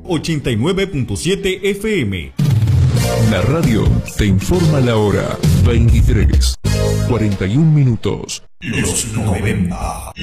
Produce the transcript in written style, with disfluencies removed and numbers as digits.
89.7 FM. La radio te informa la hora. 23:41. Los 90.